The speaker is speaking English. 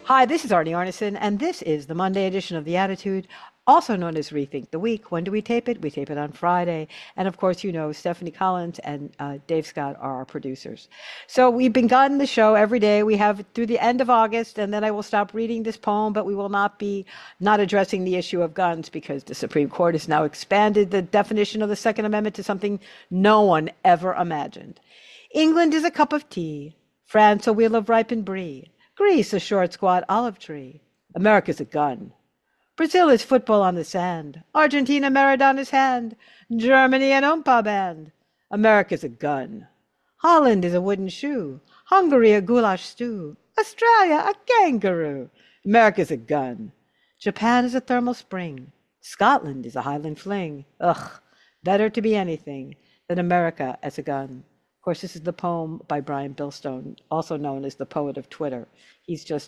Hi, this is Arnie Arnesen, and this is the Monday edition of The Attitude, also known as Rethink the Week. When do we tape it? We tape it on Friday. And of course, you know, Stephanie Collins and Dave Scott are our producers. So we've been guiding the show every day. We have through the end of August, and then I will stop reading this poem, but we will not be not addressing the issue of guns because the Supreme Court has now expanded the definition of the Second Amendment to something no one ever imagined. England is a cup of tea, France a wheel of ripened brie. Greece, a short, squat olive tree. America's a gun. Brazil is football on the sand. Argentina, Maradona's hand. Germany, an umpa band. America's a gun. Holland is a wooden shoe. Hungary, a goulash stew. Australia, a kangaroo. America's a gun. Japan is a thermal spring. Scotland is a Highland fling. Ugh, better to be anything than America as a gun. Of course, this is the poem by Brian Bilstone, also known as the poet of Twitter. He's just